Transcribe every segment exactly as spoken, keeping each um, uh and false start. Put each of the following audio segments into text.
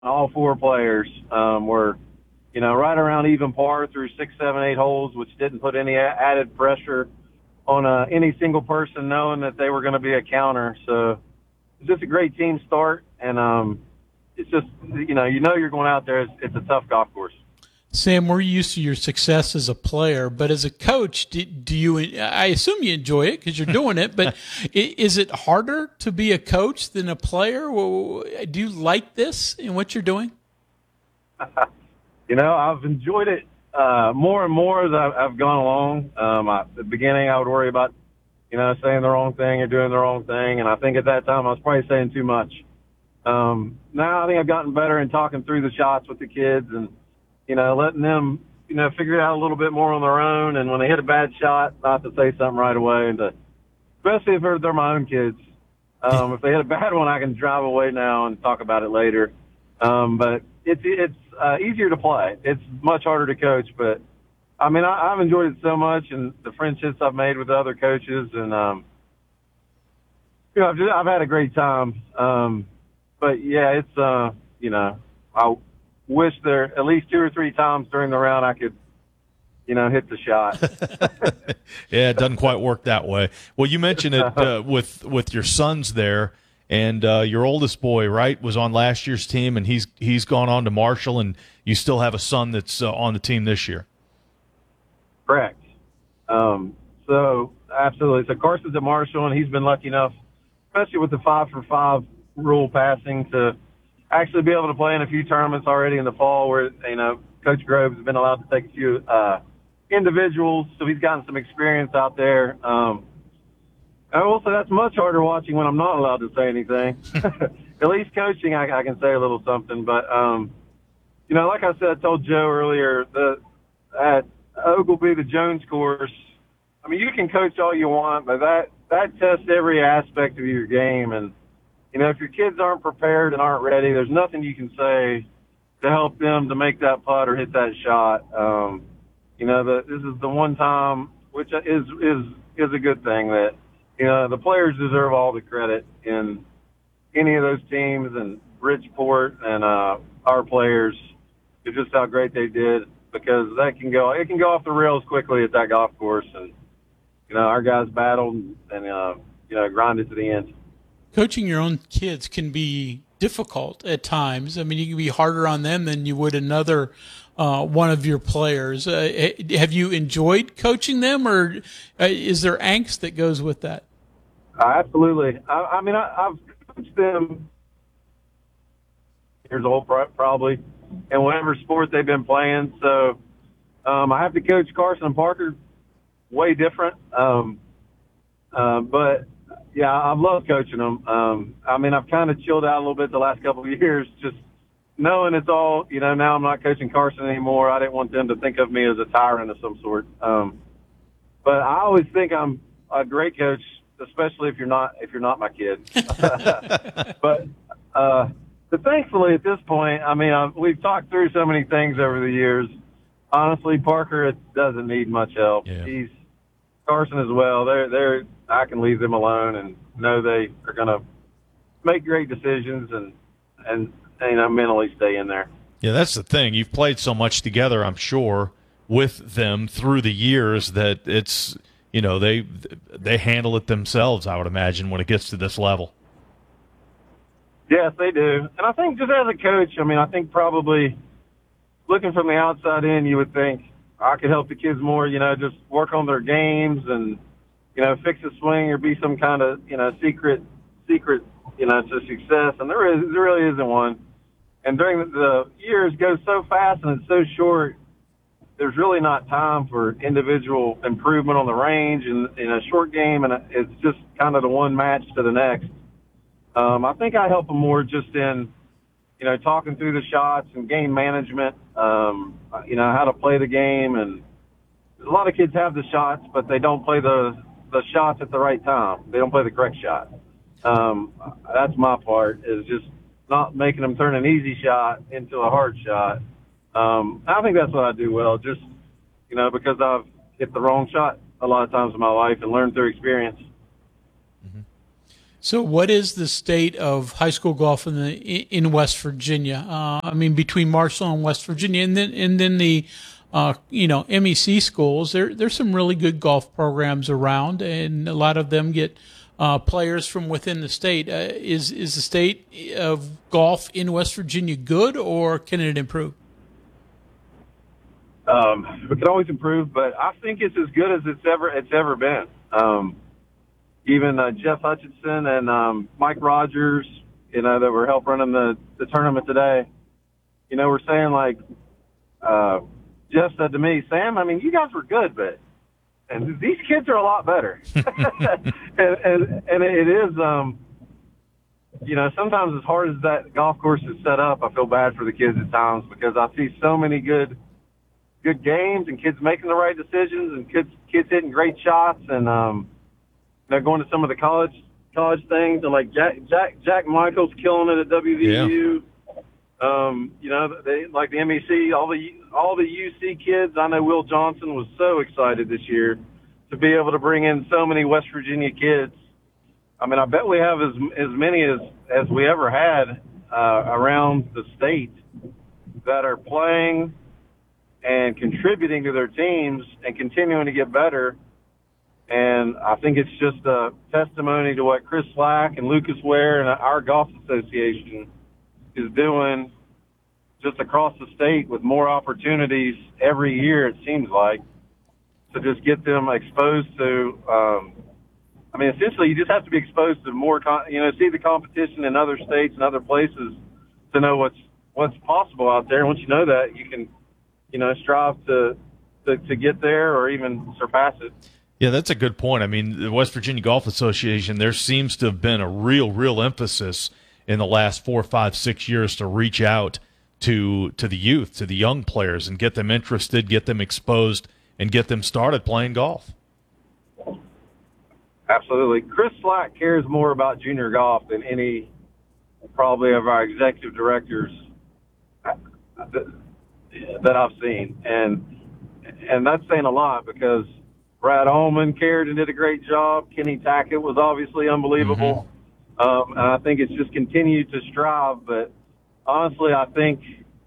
all four players um, were, you know, right around even par through six, seven, eight holes, which didn't put any a- added pressure on uh, any single person knowing that they were going to be a counter. So it's just a great team start, and um, it's just, you know, you know you're going out there. It's, it's a tough golf course. Sam, we're used to your success as a player, but as a coach, do, do you? I assume you enjoy it because you're doing it. But is it harder to be a coach than a player? Do you like this in what you're doing? You know, I've enjoyed it uh, more and more as I've, I've gone along. Um, I, at the beginning, I would worry about, you know, saying the wrong thing or doing the wrong thing, and I think at that time I was probably saying too much. Um, now I think I've gotten better in talking through the shots with the kids and, you know, letting them, you know, figure it out a little bit more on their own. And when they hit a bad shot, not to say something right away, and to, especially if they're, they're my own kids. Um, if they hit a bad one, I can drive away now and talk about it later. Um, but it's it's uh, easier to play. It's much harder to coach. But I mean, I, I've enjoyed it so much, and the friendships I've made with the other coaches, and um, you know, I've, just, I've had a great time. Um, but yeah, it's uh, you know, I wish there at least two or three times during the round I could, you know, hit the shot. Yeah, it doesn't quite work that way. Well, you mentioned it uh, with with your sons there, and uh, your oldest boy, right, was on last year's team, and he's he's gone on to Marshall, and you still have a son that's uh, on the team this year. Correct. Um, so absolutely. So Carson's at Marshall, and he's been lucky enough, especially with the five for five rule passing, to actually be able to play in a few tournaments already in the fall where, you know, Coach Groves has been allowed to take a few uh, individuals, so he's gotten some experience out there. Um, I will say that's much harder watching when I'm not allowed to say anything. At least coaching, I, I can say a little something. But, um, you know, like I said, I told Joe earlier, the, at Ogleby, the Jones course, I mean, you can coach all you want, but that, that tests every aspect of your game. And, you know, if your kids aren't prepared and aren't ready, there's nothing you can say to help them to make that putt or hit that shot. Um, you know, the, this is the one time, which is is is a good thing, that, you know, the players deserve all the credit in any of those teams, and Bridgeport and uh, our players, it's just how great they did, because that can go it can go off the rails quickly at that golf course, and, you know, our guys battled and uh, you know, grinded to the end. Coaching your own kids can be difficult at times. I mean, you can be harder on them than you would another uh, one of your players. Uh, have you enjoyed coaching them, or uh, is there angst that goes with that? Uh, absolutely. I, I mean, I, I've coached them years old probably, in whatever sport they've been playing. So um, I have to coach Carson and Parker way different. Um, uh, but yeah, I've loved coaching them. Um, I mean, I've kind of chilled out a little bit the last couple of years, just knowing it's all, you know, now I'm not coaching Carson anymore. I didn't want them to think of me as a tyrant of some sort. Um, but I always think I'm a great coach, especially if you're not, if you're not my kid. But, uh, but thankfully at this point, I mean, I've, we've talked through so many things over the years. Honestly, Parker, it doesn't need much help. Yeah. He's, Carson as well. They're, they're, I can leave them alone and know they are going to make great decisions and, and, you know, mentally stay in there. Yeah, that's the thing. You've played so much together, I'm sure, with them through the years, that it's, you know, they they handle it themselves, I would imagine, when it gets to this level. Yes, they do. And I think just as a coach, I mean, I think probably looking from the outside in, you would think I could help the kids more, you know, just work on their games and, you know, fix a swing or be some kind of, you know, secret, secret, you know, to success. And there is, there really isn't one. And during the, the years go so fast and it's so short, there's really not time for individual improvement on the range and in a short game. And it's just kind of the one match to the next. Um, I think I help them more just in, you know, talking through the shots and game management, um, you know, how to play the game. And a lot of kids have the shots, but they don't play the, the shots at the right time. They don't play the correct shot. Um, that's my part, is just not making them turn an easy shot into a hard shot. Um, I think that's what I do well, just, you know, because I've hit the wrong shot a lot of times in my life and learned through experience. So, what is the state of high school golf in the in West Virginia? Uh, I mean, between Marshall and West Virginia, and then and then the uh, you know M E C schools. There there's some really good golf programs around, and a lot of them get uh, players from within the state. Uh, is is the state of golf in West Virginia good, or can it improve? Um, we can always improve, but I think it's as good as it's ever it's ever been. Um, Even uh, Jeff Hutchinson and um, Mike Rogers, you know, that were help running the, the tournament today, you know, were saying, like, uh, Jeff said to me, Sam, I mean, you guys were good, but and these kids are a lot better. and, and, and it is, um, you know, sometimes as hard as that golf course is set up, I feel bad for the kids at times because I see so many good good games and kids making the right decisions and kids kids hitting great shots and, um, they're going to some of the college college things, and like Jack Jack Jack Michael's killing it at W V U. Yeah. Um, you know, they like the M E C, all the all the U C kids. I know Will Johnson was so excited this year to be able to bring in so many West Virginia kids. I mean, I bet we have as as many as as we ever had uh, around the state that are playing and contributing to their teams and continuing to get better. And I think it's just a testimony to what Chris Slack and Lucas Ware and our golf association is doing just across the state with more opportunities every year, it seems like, to just get them exposed to, um, I mean, essentially you just have to be exposed to more, con- you know, see the competition in other states and other places to know what's, what's possible out there. And once you know that, you can, you know, strive to, to, to get there or even surpass it. Yeah, that's a good point. I mean, the West Virginia Golf Association, there seems to have been a real, real emphasis in the last four, five, six years to reach out to to the youth, to the young players, and get them interested, get them exposed, and get them started playing golf. Absolutely. Chris Slack cares more about junior golf than any probably of our executive directors that I've seen. And and that's saying a lot because Brad Holman cared and did a great job. Kenny Tackett was obviously unbelievable. Mm-hmm. Um, and I think it's just continued to strive. But honestly, I think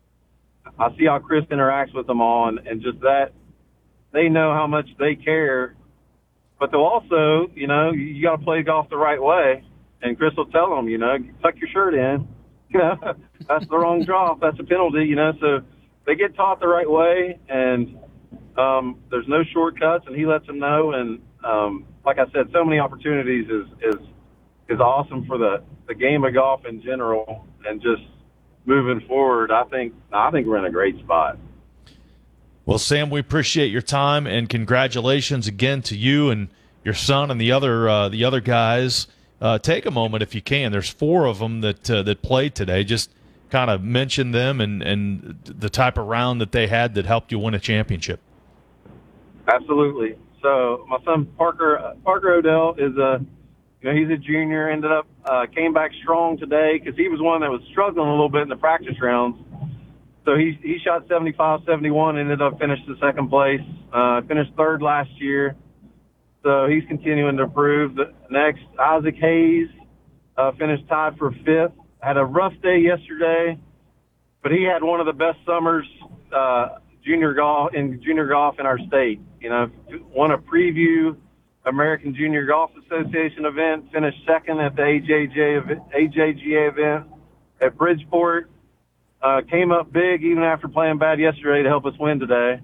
I see how Chris interacts with them all, and, and just that they know how much they care. But they'll also, you know, you, you got to play golf the right way. And Chris will tell them, you know, tuck your shirt in. You know, that's the wrong drop. That's a penalty, you know. So they get taught the right way, and Um, there's no shortcuts, and he lets them know. And um, like I said, so many opportunities is is is awesome for the, the game of golf in general, and just moving forward. I think I think we're in a great spot. Well, Sam, we appreciate your time, and congratulations again to you and your son and the other uh, the other guys. Uh, take a moment if you can. There's four of them that uh, that played today. Just kind of mention them and and the type of round that they had that helped you win a championship. Absolutely. So my son Parker Parker Odell is a, you know, he's a junior. Ended up uh, came back strong today because he was one that was struggling a little bit in the practice rounds. So he he shot seventy-five seventy-one. Ended up finished in second place. Uh, finished third last year. So he's continuing to improve. The next, Isaac Hayes uh, finished tied for fifth. Had a rough day yesterday, but he had one of the best summers. Uh, junior golf in junior golf in our state. You know, won a preview American Junior Golf Association event, finished second at the A J G A event at Bridgeport. Uh, came up big even after playing bad yesterday to help us win today.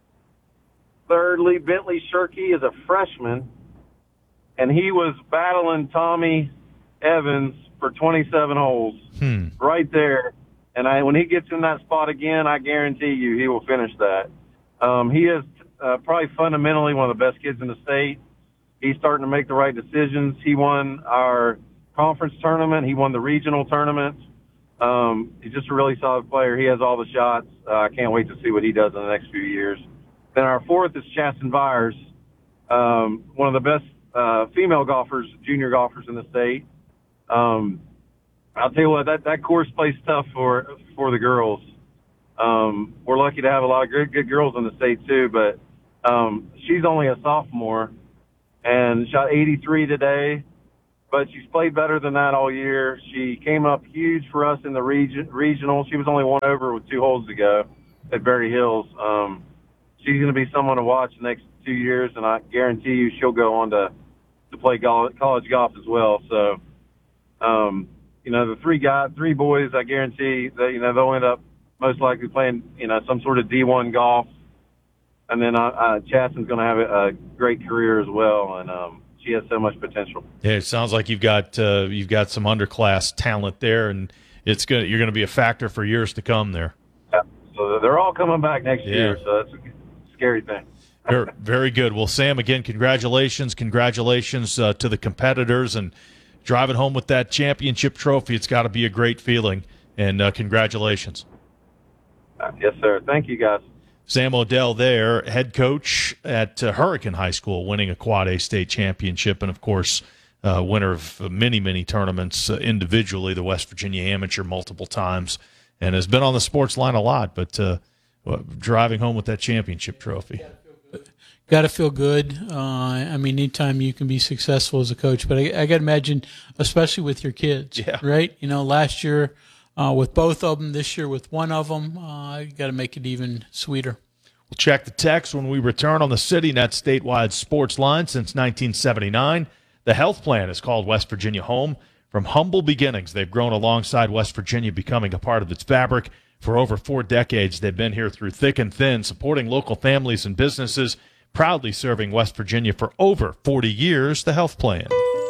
Thirdly, Bentley Shirkey is a freshman, and he was battling Tommy Evans for twenty-seven holes hmm. right there. And I, when he gets in that spot again, I guarantee you he will finish that. Um, he is uh, probably fundamentally one of the best kids in the state. He's starting to make the right decisions. He won our conference tournament. He won the regional tournament. Um, he's just a really solid player. He has all the shots. Uh, I can't wait to see what he does in the next few years. Then our fourth is Chasten Byers, um, one of the best uh, female golfers, junior golfers in the state. Um, I'll tell you what, that, that course plays tough for for the girls. Um, we're lucky to have a lot of good, good girls in the state too, but um, she's only a sophomore and shot eighty-three today. but she's played better than that all year. She came up huge for us in the region, regional. She was only one over with two holes to go at Berry Hills. Um, she's going to be someone to watch the next two years, and I guarantee you she'll go on to, to play golf, college golf as well. So, um, you know, the three guys, three boys, I guarantee that, you know, they'll end up most likely playing, you know, some sort of D one golf. And then uh, uh, Chasten's going to have a, a great career as well, and um, she has so much potential. Yeah, it sounds like you've got uh, you've got some underclass talent there, and it's going you're going to be a factor for years to come there. Yeah. So they're all coming back next Yeah. year, so that's a scary thing. very, very good. Well, Sam, again, congratulations, congratulations uh, to the competitors, and driving home with that championship trophy. It's got to be a great feeling, and uh, congratulations. Uh, yes, sir. Thank you, guys. Sam Odell there, head coach at uh, Hurricane High School, winning a Quad A state championship, and, of course, uh, winner of many, many tournaments uh, individually, the West Virginia Amateur multiple times, and has been on the sports line a lot, but uh, well, driving home with that championship trophy. Got to feel good. Uh, I mean, anytime you can be successful as a coach, but I, I got to imagine, especially with your kids, Yeah. right? You know, last year uh, with both of them, this year with one of them, uh, you got to make it even sweeter. We'll check the text when we return on the CityNet statewide sports line since nineteen seventy-nine. The health plan is called West Virginia Home. From humble beginnings, they've grown alongside West Virginia, becoming a part of its fabric. For over four decades, they've been here through thick and thin, supporting local families and businesses, proudly serving West Virginia for over forty years. The health plan.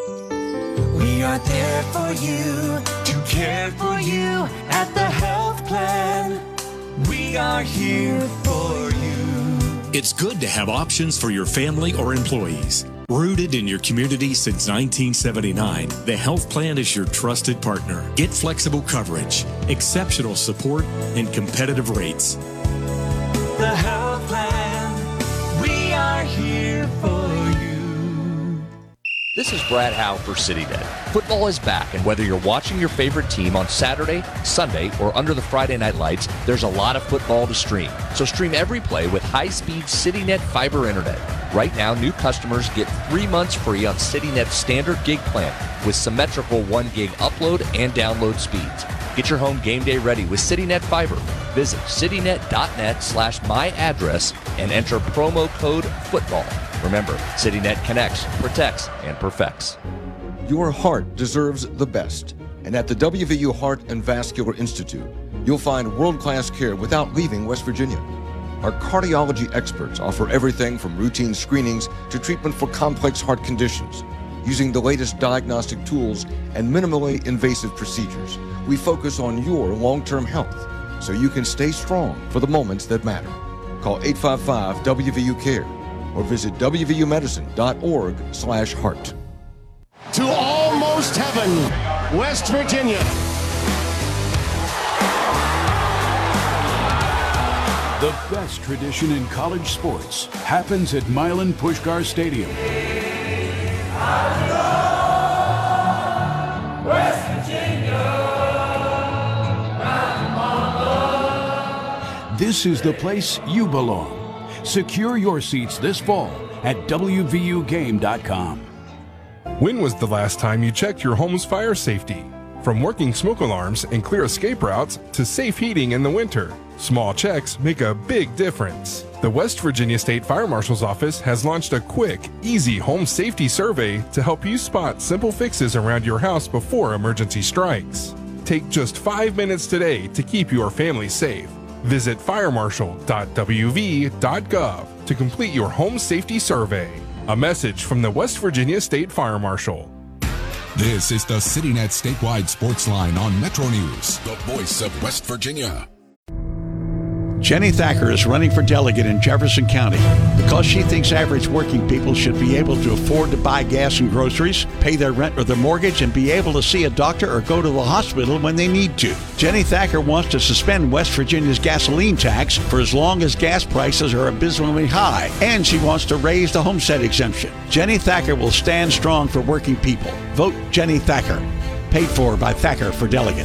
We are there for you, to care for you at the health plan. We are here for you. It's good to have options for your family or employees. Rooted in your community since nineteen seventy-nine, the health plan is your trusted partner. Get flexible coverage, exceptional support, and competitive rates. The health plan, we are here for you. This is Brad Howe for CityNet. Football is back, and whether you're watching your favorite team on Saturday, Sunday, or under the Friday night lights, there's a lot of football to stream. So stream every play with high-speed CityNet fiber internet. Right now, new customers get three months free on CityNet's standard gig plan with symmetrical one gig upload and download speeds. Get your home game day ready with CityNet Fiber. Visit citynet.net slash my address and enter promo code FOOTBALL. Remember, CityNet connects, protects, and perfects. Your heart deserves the best. And at the W V U Heart and Vascular Institute, you'll find world-class care without leaving West Virginia. Our cardiology experts offer everything from routine screenings to treatment for complex heart conditions. Using the latest diagnostic tools and minimally invasive procedures, we focus on your long-term health so you can stay strong for the moments that matter. Call eight five five W V U care or visit w v u medicine dot org slash heart. To almost heaven, West Virginia. The best tradition in college sports happens at Milan Puskar Stadium. West Virginia. This is the place you belong. Secure your seats this fall at w v u game dot com. When was the last time you checked your home's fire safety? From working smoke alarms and clear escape routes to safe heating in the winter, small checks make a big difference. The West Virginia State Fire Marshal's Office has launched a quick, easy home safety survey to help you spot simple fixes around your house before emergency strikes. Take just five minutes today to keep your family safe. Visit fire marshal dot w v dot gov to complete your home safety survey. A message from the West Virginia State Fire Marshal. This is the CityNet statewide sports line on Metro News, the voice of West Virginia. Jenny Thacker is running for delegate in Jefferson County because she thinks average working people should be able to afford to buy gas and groceries, pay their rent or their mortgage, and be able to see a doctor or go to the hospital when they need to. Jenny Thacker wants to suspend West Virginia's gasoline tax for as long as gas prices are abysmally high, and she wants to raise the homestead exemption. Jenny Thacker will stand strong for working people. Vote Jenny Thacker. Paid for by Thacker for Delegate.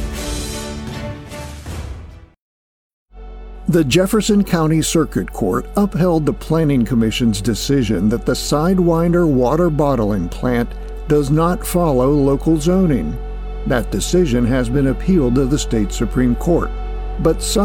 The Jefferson County Circuit Court upheld the Planning Commission's decision that the Sidewinder water bottling plant does not follow local zoning. That decision has been appealed to the state Supreme Court. But some